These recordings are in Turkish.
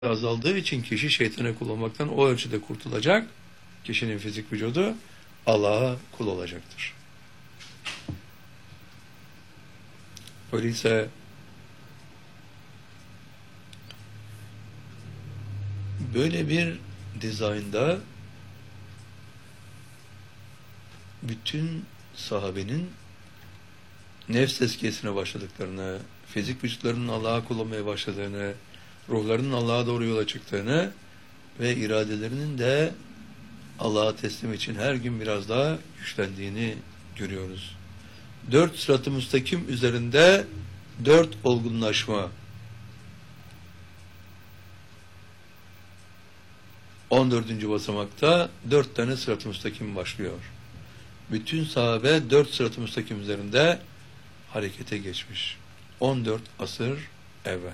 azaldığı için kişi şeytana kul olmaktan o ölçüde kurtulacak. Kişinin fizik vücudu Allah'a kul olacaktır. Öyleyse böyle bir dizaynda bütün sahabenin nefs tezkiyesine başladıklarını, fizik vücutlarının Allah'a kul olmaya başladığını, ruhlarının Allah'a doğru yola çıktığını ve iradelerinin de Allah'a teslim için her gün biraz daha güçlendiğini görüyoruz. 4 sırat-ı müstakim üzerinde 4 olgunlaşma. 14. basamakta 4 tane sırat-ı müstakim başlıyor. Bütün sahabe 4 sırat-ı müstakim üzerinde harekete geçmiş. 14 asır evvel.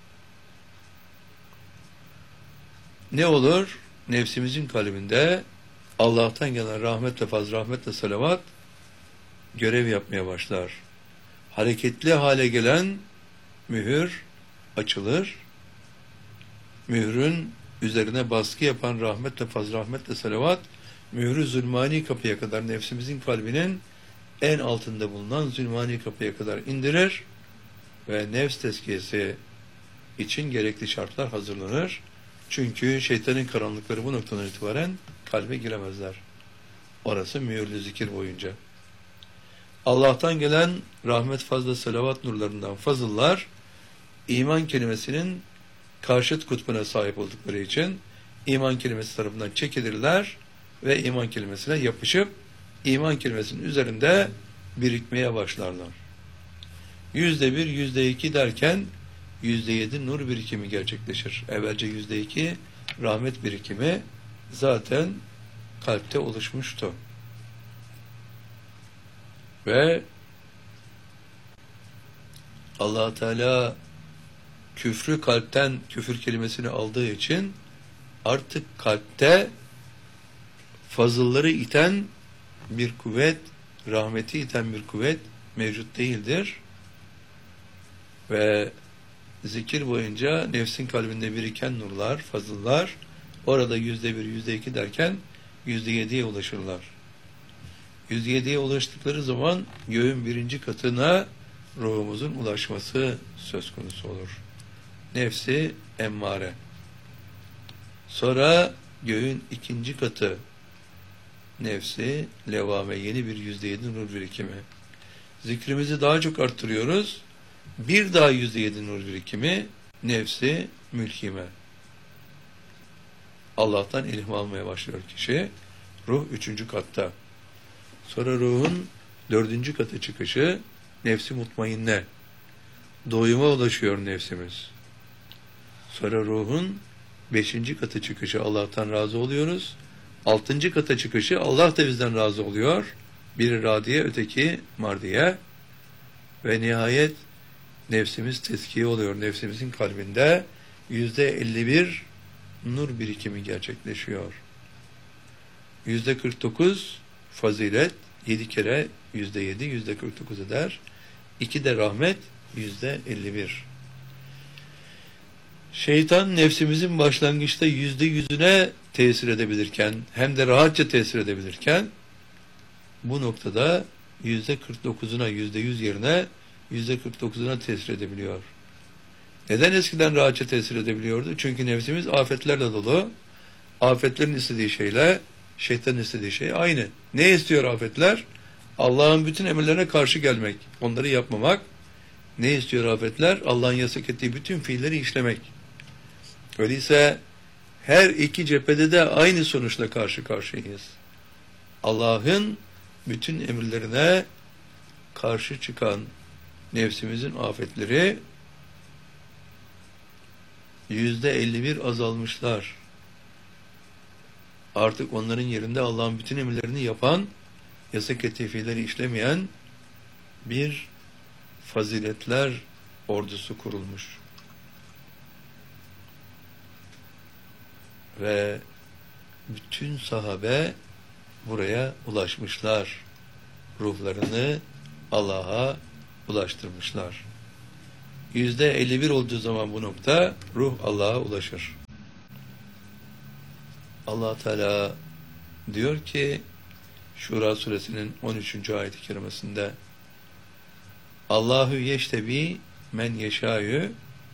Ne olur? Nefsimizin kalbinde Allah'tan gelen rahmetle, fazl rahmetle salavat görev yapmaya başlar. Hareketli hale gelen mühür açılır. Mührün üzerine baskı yapan rahmetle, fazl rahmetle salavat mührü zulmani kapıya kadar, nefsimizin kalbinin en altında bulunan zulmani kapıya kadar indirir ve nefs tezkiyesi için gerekli şartlar hazırlanır. Çünkü şeytanın karanlıkları bu noktadan itibaren kalbe giremezler. Orası mühürlü zikir boyunca. Allah'tan gelen rahmet, fazla, selavat nurlarından fazıllar, iman kelimesinin karşıt kutbuna sahip oldukları için iman kelimesi tarafından çekilirler ve iman kelimesine yapışıp iman kelimesinin üzerinde birikmeye başlarlar. %1, %2 derken %7 nur birikimi gerçekleşir. Evvelce %2 rahmet birikimi zaten kalpte oluşmuştu. Ve Allah Teala küfrü kalpten, küfür kelimesini aldığı için artık kalpte fazılları iten bir kuvvet, rahmeti iten bir kuvvet mevcut değildir. Ve zikir boyunca nefsin kalbinde biriken nurlar, fazıllar orada %1, %2 derken %7'ye ulaşırlar. %7'ye ulaştıkları zaman göğün 1. katına ruhumuzun ulaşması söz konusu olur. Nefsi emmare. Sonra göğün 2. katı nefsi levame, yeni bir %7 nur birikimi. Zikrimizi daha çok arttırıyoruz. Bir daha %7 nur birikimi nefsi mülkime. Allah'tan ilham almaya başlıyor kişi. Ruh 3. katta. Sonra ruhun 4. kata çıkışı nefsi mutmainne. Doyuma ulaşıyor nefsimiz. Sonra ruhun 5. kata çıkışı Allah'tan razı oluyoruz. 6. kata çıkışı Allah da bizden razı oluyor. Biri radiye, öteki mardiye. Ve nihayet nefsimiz tezkiye oluyor. Nefsimizin kalbinde %51 nur birikimi gerçekleşiyor. %49 fazilet, 7 kere %7, %49 eder. 2 de rahmet, %51. Şeytan nefsimizin başlangıçta %100'üne tesir edebilirken, hem de rahatça tesir edebilirken, bu noktada %49'una, %100 yerine %49'una tesir edebiliyor. Neden eskiden rahatça tesir edebiliyordu? Çünkü nefsimiz afetlerle dolu. Afetlerin istediği şeyle şeytanın istediği şey aynı. Ne istiyor afetler? Allah'ın bütün emirlerine karşı gelmek, onları yapmamak. Ne istiyor afetler? Allah'ın yasak ettiği bütün fiilleri işlemek. Öyleyse her iki cephede de aynı sonuçla karşı karşıyayız. Allah'ın bütün emirlerine karşı çıkan nefsimizin afetleri %51 azalmışlar. Artık onların yerinde Allah'ın bütün emirlerini yapan, yasak ettiği fiilleri işlemeyen bir faziletler ordusu kurulmuş. Ve bütün sahabe buraya ulaşmışlar. Ruhlarını Allah'a ulaştırmışlar. %51 olduğu zaman bu nokta ruh Allah'a ulaşır. Allah Teala diyor ki Şura suresinin 13. ayet-i kerimesinde Allahu yeştebi men yeşâyü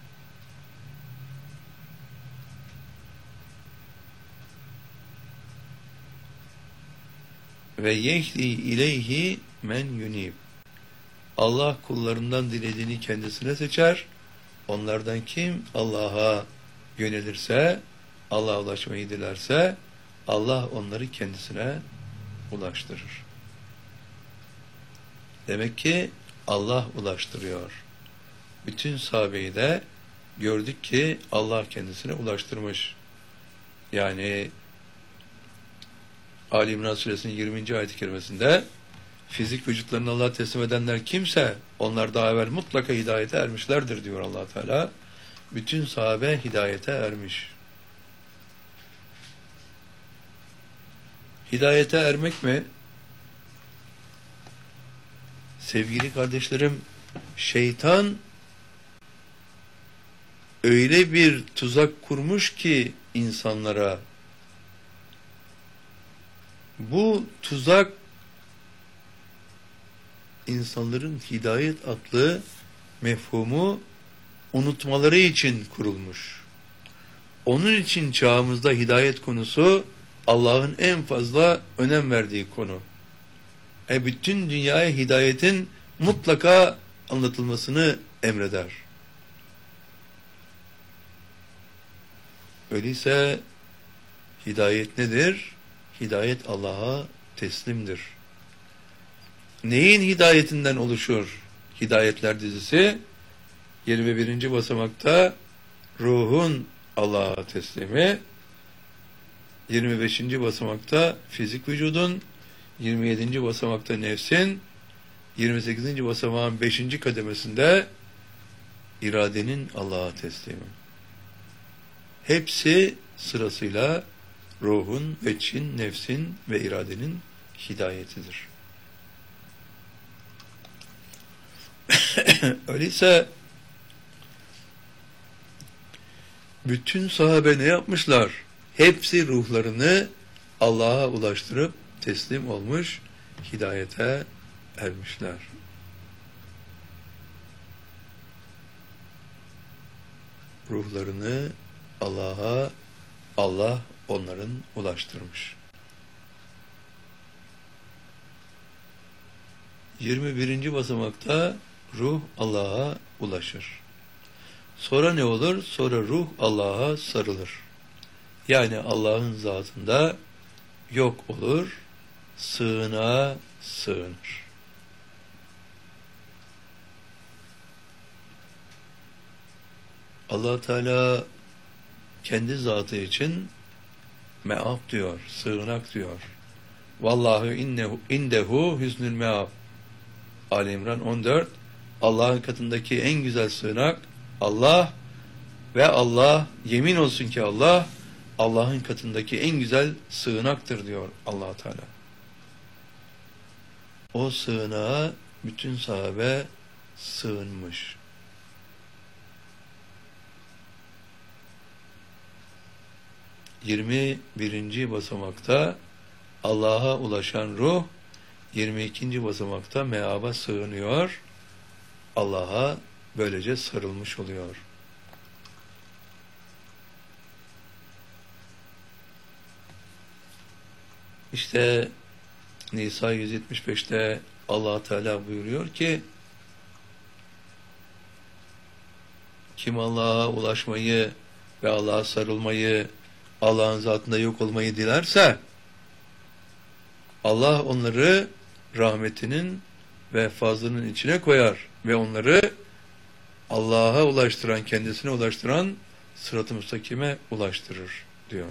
ve yehdi ileyhi men yunib. Allah kullarından dilediğini kendisine seçer. Onlardan kim Allah'a yönelirse, Allah'a ulaşmayı dilerse Allah onları kendisine ulaştırır. Demek ki Allah ulaştırıyor. Bütün sahabeyi de gördük ki Allah kendisine ulaştırmış. Yani Ali İmran suresinin 20. ayet-i kerimesinde fizik vücutlarını Allah'a teslim edenler kimse onlar daha evvel mutlaka hidayete ermişlerdir diyor Allah Teala. Bütün sahabe hidayete ermiş. Hidayete ermek mi? Sevgili kardeşlerim, şeytan öyle bir tuzak kurmuş ki insanlara, bu tuzak insanların hidayet adlı mefhumu unutmaları için kurulmuş. Onun için çağımızda hidayet konusu Allah'ın en fazla önem verdiği konu. Bütün dünyaya hidayetin mutlaka anlatılmasını emreder. Öyleyse hidayet nedir? Hidayet Allah'a teslimdir. Neyin hidayetinden oluşur? Hidayetler dizisi 21. basamakta ruhun Allah'a teslimi, 25. basamakta fizik vücudun, 27. basamakta nefsin, 28. basamağın 5. kademesinde iradenin Allah'a teslimi. Hepsi sırasıyla ruhun, veçhin, nefsin ve iradenin hidayetidir. Öyleyse bütün sahabe ne yapmışlar? Hepsi ruhlarını Allah'a ulaştırıp teslim olmuş, hidayete ermişler. Ruhlarını Allah'a, Allah onların ulaştırmış. 21. basamakta ruh Allah'a ulaşır. Sonra ne olur? Sonra ruh Allah'a sarılır. Yani Allah'ın zatında yok olur, sığınağa sığınır. Allah Teala kendi zatı için me'ab diyor, sığınak diyor. Vallahu indehu hüsnül me'ab. Ali İmran 14. Allah'ın katındaki en güzel sığınak Allah ve Allah, yemin olsun ki Allah Allah'ın katındaki en güzel sığınaktır diyor Allah Teala. O sığınağa bütün sahabe sığınmış. ...21. basamakta Allah'a ulaşan ruh, 22. basamakta meaba sığınıyor, Allah'a böylece sarılmış oluyor. İşte Nisa 175'te Allah Teala buyuruyor ki kim Allah'a ulaşmayı ve Allah'a sarılmayı, Allah'ın zatında yok olmayı dilerse Allah onları rahmetinin ve fazlının içine koyar ve onları Allah'a ulaştıran, kendisine ulaştıran sırat-ı müstakime ulaştırır diyor.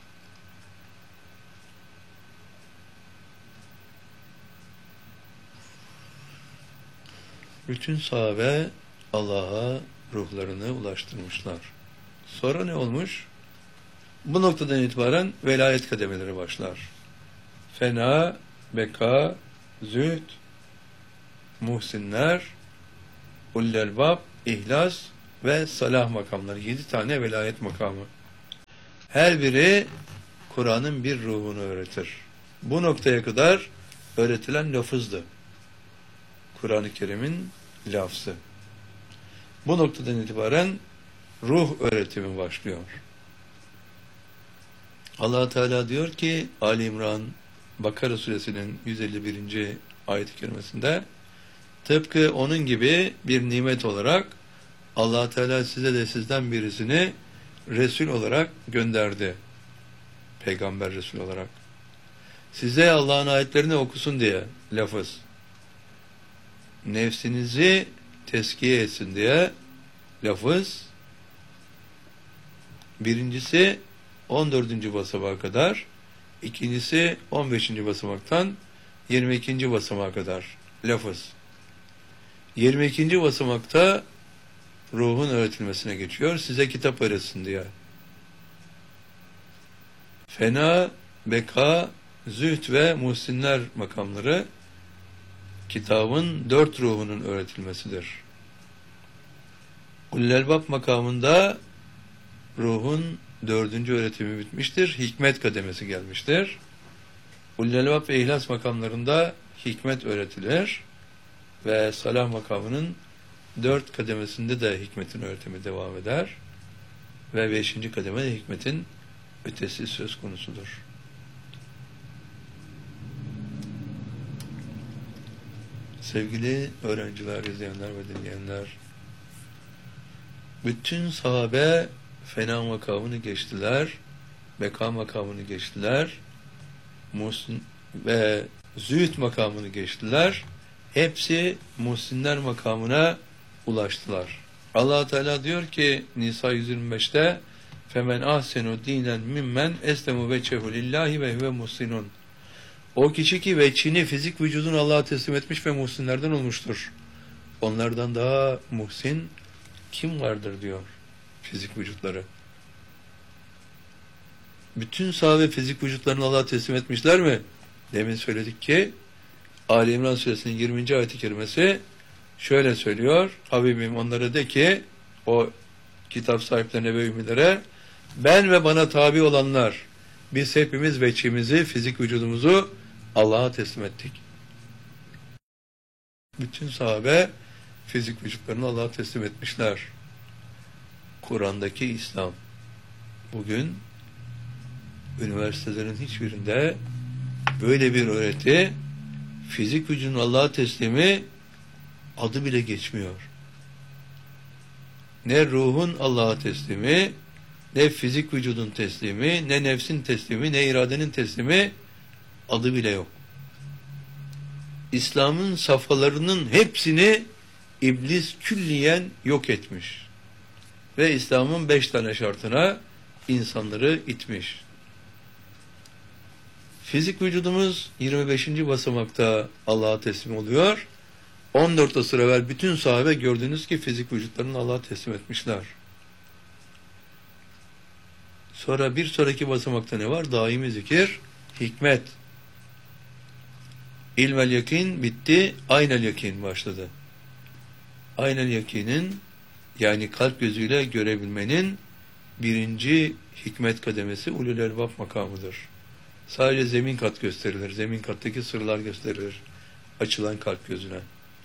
Bütün sahabe Allah'a ruhlarını ulaştırmışlar. Sonra ne olmuş? Bu noktadan itibaren velayet kademeleri başlar. Fena, beka, zühd, muhsinler, ullelbab ihlas ve salah makamları. 7 tane velayet makamı. Her biri Kur'an'ın bir ruhunu öğretir. Bu noktaya kadar öğretilen lafızdı. Kur'an-ı Kerim'in lafzı. Bu noktadan itibaren ruh öğretimi başlıyor. Allah Teala diyor ki Ali İmran Bakara suresinin 151. ayet-i kerimesinde, tıpkı onun gibi bir nimet olarak Allah Teala size de sizden birisini Resul olarak gönderdi. Peygamber Resul olarak. Size Allah'ın ayetlerini okusun diye lafız. Nefsinizi teskiye etsin diye lafız. Birincisi 14. basamağa kadar, ikincisi 15. basamaktan 22. basamağa kadar lafız. 22. basamakta ruhun öğretilmesine geçiyor. Size kitap öğretsin diye. Fena, beka, zühd ve muhsinler makamları kitabın 4 ruhunun öğretilmesidir. Ulul-Elbab makamında ruhun 4. öğretimi bitmiştir. Hikmet kademesi gelmiştir. Ulul-Elbab ve İhlas makamlarında hikmet öğretilir ve salah makamının 4 kademesinde de hikmetin öğretimi devam eder ve 5. kademede hikmetin ötesi söz konusudur. Sevgili öğrenciler, izleyenler ve dinleyenler, bütün sahabe fena makamını geçtiler, beka makamını geçtiler, muhsin ve zühd makamını geçtiler. Hepsi muhsinler makamına ulaştılar. Allah Teala diyor ki Nisa 125'te femen ahsenu dinen mimmen eslemu veçehu lillahi ve huve muhsinun. O kişi ki veçhini, fizik vücudunu Allah'a teslim etmiş ve muhsinlerden olmuştur. Onlardan daha muhsin kim vardır diyor fizik vücutları. Bütün sahabe fizik vücutlarını Allah'a teslim etmişler mi? Demin söyledik ki Ali İmran suresinin 20. ayet-i kerimesi şöyle söylüyor. Habibim onlara de ki o kitap sahiplerine ve ümilere, ben ve bana tabi olanlar biz hepimiz veçhimizi, fizik vücudumuzu Allah'a teslim ettik. Bütün sahabe fizik vücutlarını Allah'a teslim etmişler. Kur'an'daki İslam bugün üniversitelerin hiçbirinde böyle bir öğreti, fizik vücudun Allah'a teslimi adı bile geçmiyor. Ne ruhun Allah'a teslimi, ne fizik vücudun teslimi, ne nefsin teslimi, ne iradenin teslimi adı bile yok. İslam'ın safhalarının hepsini iblis külliyen yok etmiş. Ve İslam'ın 5 tane şartına insanları itmiş. Fizik vücudumuz 25. basamakta Allah'a teslim oluyor. 14 asır evvel bütün sahabe gördünüz ki fizik vücutlarını Allah'a teslim etmişler. Sonra bir sonraki basamakta ne var? Daimi zikir, hikmet. İlmel yakin bitti, aynel yakin başladı. Aynel yakinin yani kalp gözüyle görebilmenin 1. hikmet kademesi ulul-elbab makamıdır. Sadece zemin kat gösterilir. Zemin kattaki sırlar gösterilir. Açılan kalp gözüne.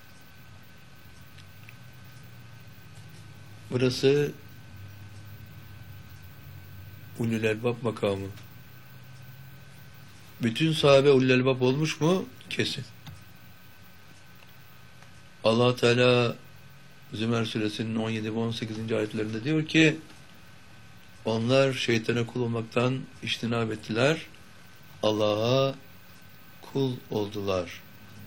Burası ulul-elbab makamı. Bütün sahabe ulul-elbab olmuş mu? Kesin. Allah Teala Zümer suresinin 17 ve 18. ayetlerinde diyor ki onlar şeytana kul olmaktan içtinab ettiler. Allah'a kul oldular.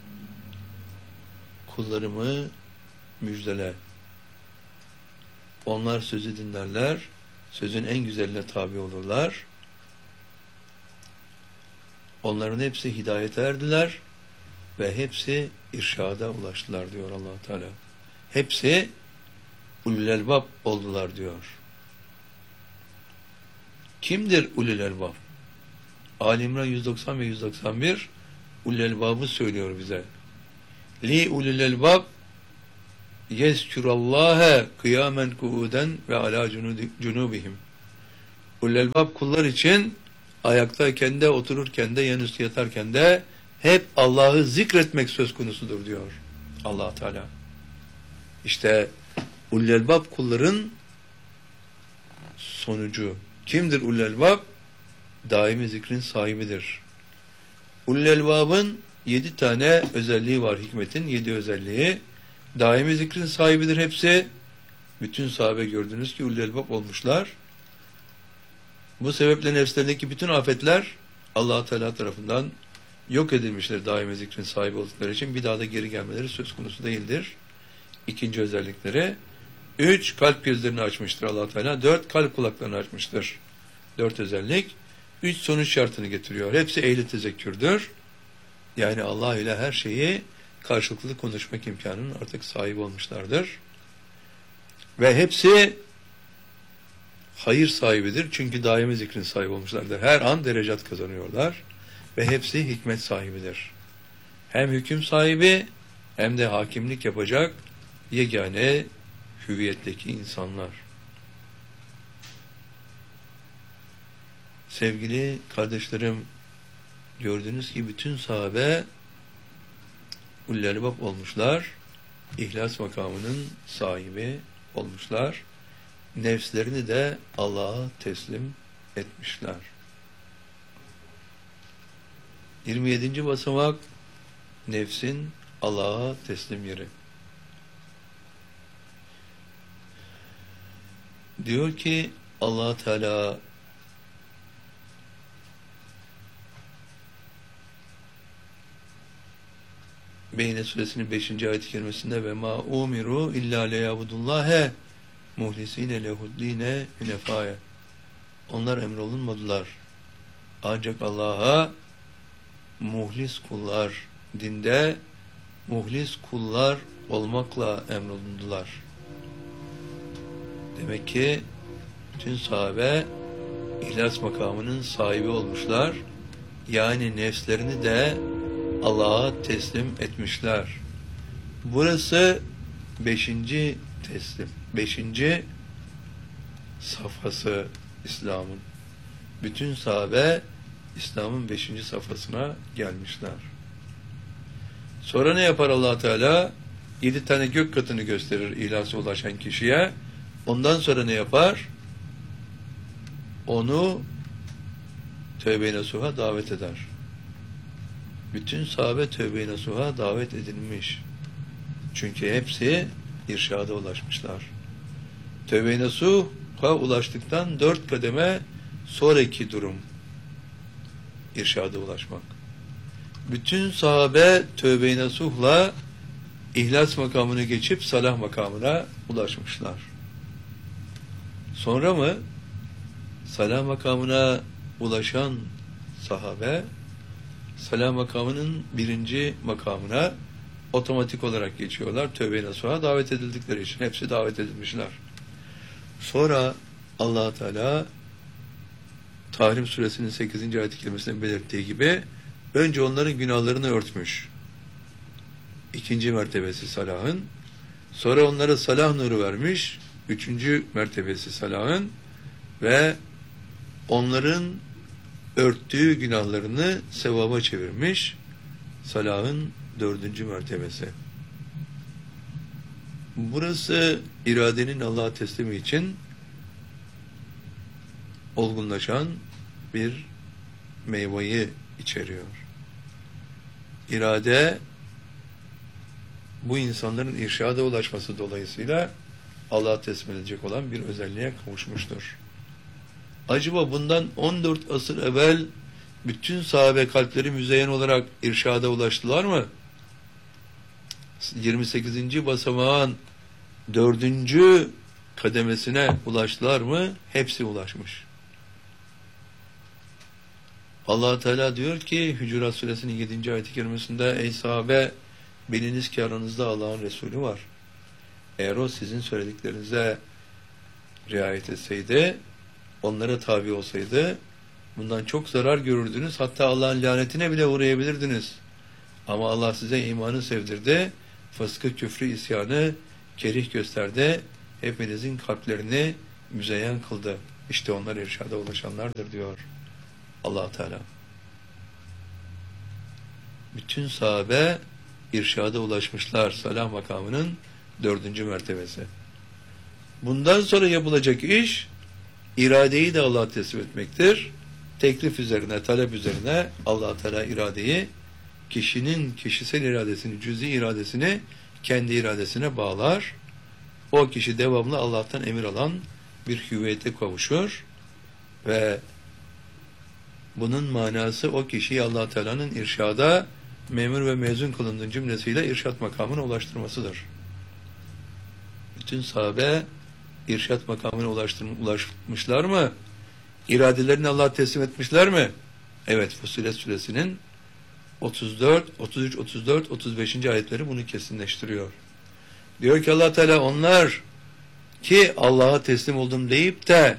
Kullarımı müjdele. Onlar sözü dinlerler. Sözün en güzeline tabi olurlar. Onların hepsi hidayete erdiler ve hepsi irşada ulaştılar diyor Allah Teala. Hepsi ulul-elbab oldular diyor. Kimdir ulul-elbab? Ali İmran 190 ve 191 ulul-elbabı söylüyor bize. Li ulul-elbab yezkurallâhe kıyamen kuuden ve alâ cunubihim. Ulul elbab kullar için ayaktayken de, otururken de, yanüstü yatarken de hep Allah'ı zikretmek söz konusudur diyor Allah Teala. İşte ulul elbab kulların sonucu. Kimdir ulul elbab? Daimi zikrin sahibidir. Ulul elbabın 7 tane özelliği var, hikmetin 7 özelliği. Daimi zikrin sahibidir hepsi. Bütün sahabe gördünüz ki ulul elbab olmuşlar. Bu sebeple nefslerindeki bütün afetler Allah Teala tarafından yok edilmişler daimi zikrin sahibi oldukları için. Bir daha da geri gelmeleri söz konusu değildir. İkinci özellikleri. 3. Kalp gözlerini açmıştır Allah Teala. 4. Kalp kulaklarını açmıştır. 4 özellik. 3 sonuç şartını getiriyor. Hepsi ehli tezekkürdür. Yani Allah ile her şeyi karşılıklı konuşmak imkanının artık sahibi olmuşlardır. Ve hepsi hayır sahibidir. Çünkü daimi zikrin sahibi olmuşlardır. Her an derecat kazanıyorlar. Ve hepsi hikmet sahibidir. Hem hüküm sahibi hem de hakimlik yapacak yegane hüviyetteki insanlar. Sevgili kardeşlerim, gördüğünüz gibi bütün sahabe ulul elbab olmuşlar. İhlas makamının sahibi olmuşlar. Nefslerini de Allah'a teslim etmişler. 27. basamak nefsin Allah'a teslim yeri. Diyor ki Allah Teala Beyne suresinin 5. ayet-i kerimesinde ve ma umiru illa leyabudullâhe muhlisîne lehuddîne hünefâye. Onlar emrolunmadılar. Ancak Allah'a muhlis kullar, dinde muhlis kullar olmakla emrolundular. Demek ki bütün sahabe ihlas makamının sahibi olmuşlar. Yani nefslerini de Allah'a teslim etmişler. Burası 5. teslim. 5. safhası İslam'ın. Bütün sahabe İslam'ın 5. safhasına gelmişler. Sonra ne yapar Allah Teala? 7 tane gök katını gösterir ihlasa ulaşan kişiye. Ondan sonra ne yapar? Onu tövbe-i nasuha davet eder. Bütün sahabe tövbe-i nasuha davet edilmiş. Çünkü hepsi irşada ulaşmışlar. Tövbe-i nasuha ulaştıktan 4 kademe sonraki durum irşada ulaşmak. Bütün sahabe tövbe-i nasuhla ihlas makamını geçip salah makamına ulaşmışlar. Sonra mı salah makamına ulaşan sahabe salah makamının 1. makamına otomatik olarak geçiyorlar. Tövbe-i nasuha davet edildikleri için. Hepsi davet edilmişler. Sonra Allah Teala Tahrim suresinin 8. ayet-i kerimesinde belirttiği gibi önce onların günahlarını örtmüş. 2. mertebesi salahın. Sonra onlara salah nuru vermiş. 3. mertebesi salahın. Ve onların örttüğü günahlarını sevaba çevirmiş. Salahın 4. mertebesi. Burası iradenin Allah'a teslimi için olgunlaşan bir meyveyi içeriyor. İrade bu insanların irşada ulaşması dolayısıyla Allah'a teslim edilecek olan bir özelliğe kavuşmuştur. Acaba bundan 14 asır evvel bütün sahabe kalpleri müzeyyen olarak irşada ulaştılar mı? 28. basamağın 4. kademesine ulaştılar mı? Hepsi ulaşmış. Allah Teala diyor ki Hücurat suresinin 7. ayet-i kerimesinde ey sahabe biliniz ki aranızda Allah'ın Resulü var. Eğer o sizin söylediklerinize riayet etseydi, onlara tabi olsaydı bundan çok zarar görürdünüz. Hatta Allah'ın lanetine bile uğrayabilirdiniz. Ama Allah size imanı sevdirdi. Fıskı, küfrü, isyanı kerih gösterdi, hepinizin kalplerini müzeyyen kıldı. İşte onlar irşada ulaşanlardır diyor Allah Teala. Bütün sahabe irşada ulaşmışlar. Salah makamının 4. mertebesi. Bundan sonra yapılacak iş, iradeyi de Allah'a teslim etmektir. Teklif üzerine, talep üzerine Allah Teala iradeyi, kişinin kişisel iradesini, cüz'i iradesini kendi iradesine bağlar. O kişi devamlı Allah'tan emir alan bir hüviyete kavuşur ve bunun manası o kişiyi Allah Teala'nın irşada memur ve mezun kılındığı cümlesiyle irşat makamına ulaştırmasıdır. Bütün sahabe irşat makamına ulaşmışlar mı? İradelerini Allah'a teslim etmişler mi? Evet, Fussilet suresinin 34, 33, 34, 35. ayetleri bunu kesinleştiriyor. Diyor ki Allah Teala, onlar ki Allah'a teslim oldum deyip de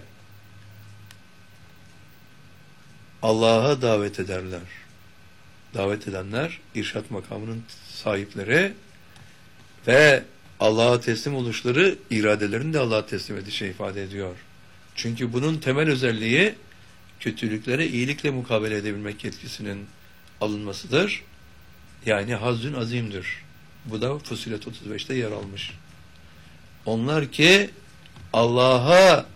Allah'a davet ederler. Davet edenler irşat makamının sahipleri ve Allah'a teslim oluşları iradelerini de Allah'a teslim edişe ifade ediyor. Çünkü bunun temel özelliği kötülüklere iyilikle mukabele edebilmek yetkisinin alınmasıdır. Yani hazzün azimdir. Bu da Fussilet 35'te yer almış. Onlar ki Allah'a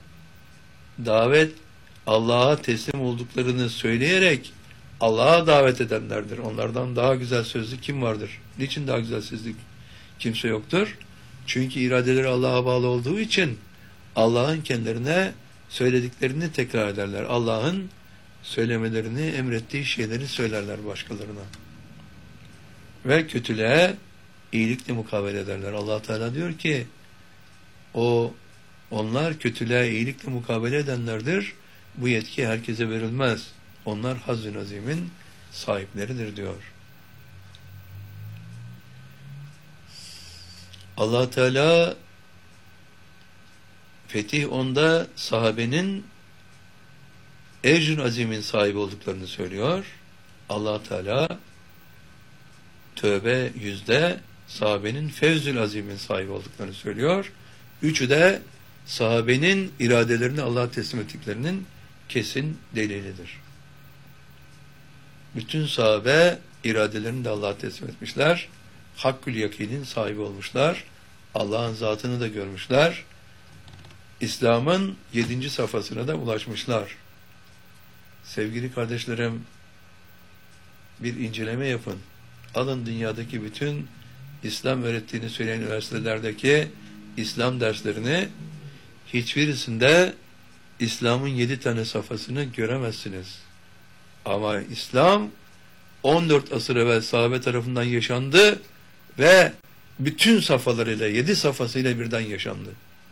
teslim olduklarını söyleyerek Allah'a davet edenlerdir. Onlardan daha güzel sözlü kim vardır? Niçin daha güzel sözlü kimse yoktur? Çünkü iradeleri Allah'a bağlı olduğu için Allah'ın kendilerine söylediklerini tekrar ederler. Allah'ın söylemelerini, emrettiği şeyleri söylerler başkalarına. Ve kötülüğe iyilikle mukabele ederler. Allah Teala diyor ki onlar kötülüğe iyilikle mukabele edenlerdir. Bu yetki herkese verilmez. Onlar Hazzun Azim'in sahipleridir diyor. Allah Teala Fetih 10'da sahabenin Ecr-i Azim'in sahibi olduklarını söylüyor. Allah Teala Tövbe 100'de sahabenin Fevzül Azim'in sahibi olduklarını söylüyor. Üçü de sahabenin iradelerini Allah'a teslim ettiklerinin kesin delilidir. Bütün sahabe iradelerini de Allah'a teslim etmişler. Hakkül yakinin sahibi olmuşlar. Allah'ın zatını da görmüşler. İslam'ın 7. safhasına da ulaşmışlar. Sevgili kardeşlerim, bir inceleme yapın. Alın dünyadaki bütün İslam öğrettiğini söyleyen üniversitelerdeki İslam derslerini, hiçbirisinde İslam'ın 7 tane safhasını göremezsiniz. Ama İslam 14 asır evvel sahabe tarafından yaşandı ve bütün safhalarıyla, 7 safhasıyla birden yaşandı.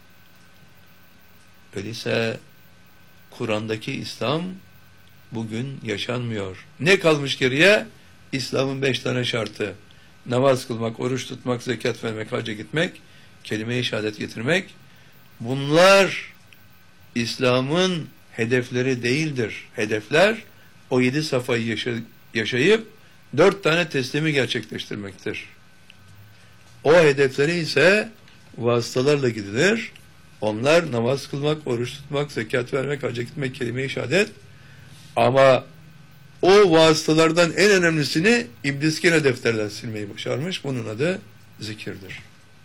Öyleyse Kur'an'daki İslam bugün yaşanmıyor. Ne kalmış geriye? İslam'ın 5 tane şartı. Namaz kılmak, oruç tutmak, zekat vermek, hacca gitmek, kelime-i şehadet getirmek. Bunlar İslam'ın hedefleri değildir. Hedefler o 7 safhayı yaşayıp 4 tane teslimi gerçekleştirmektir. O hedefleri ise vasıtalarla gidilir. Onlar namaz kılmak, oruç tutmak, zekat vermek, hacca gitmek, kelime-i şehadet. Ama o vasıtalardan en önemlisini iblis gene defterden silmeyi başarmış. Bunun adı zikirdir.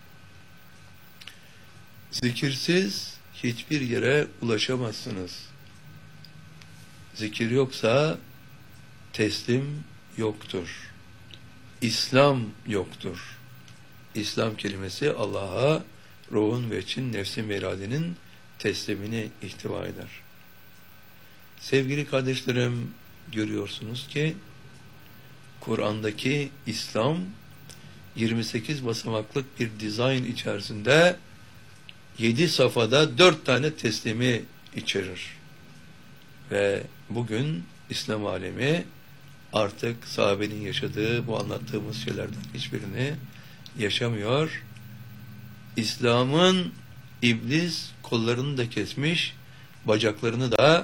Zikirsiz hiçbir yere ulaşamazsınız. Zikir yoksa teslim yoktur. İslam yoktur. İslam kelimesi Allah'a ruhun ve için nefsin ve iradenin teslimini ihtiva eder. Sevgili kardeşlerim, görüyorsunuz ki Kur'an'daki İslam 28 basamaklık bir dizayn içerisinde 7 safhada 4 tane teslimi içerir. Ve bugün İslam alemi artık sahabenin yaşadığı bu anlattığımız şeylerden hiçbirini yaşamıyor. İslam'ın iblis kollarını da kesmiş, bacaklarını da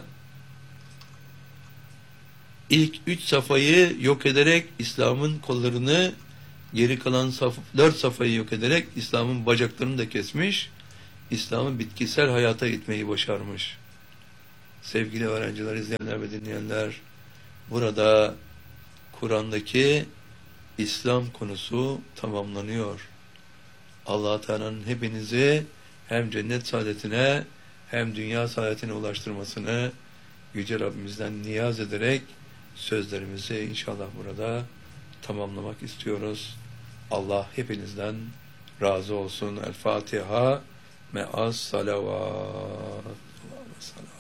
ilk 3 safhayı yok ederek İslam'ın kollarını Geri kalan 4 safhayı yok ederek İslam'ın bacaklarını da kesmiş, İslam'ı bitkisel hayata itmeyi başarmış. Sevgili öğrenciler, izleyenler ve dinleyenler, burada Kur'an'daki İslam konusu tamamlanıyor. Allah Teala'nın hepinizi hem cennet saadetine hem dünya saadetine ulaştırmasını Yüce Rabbimizden niyaz ederek sözlerimizi inşallah burada tamamlamak istiyoruz. Allah hepinizden razı olsun. El Fatiha me'as salavat.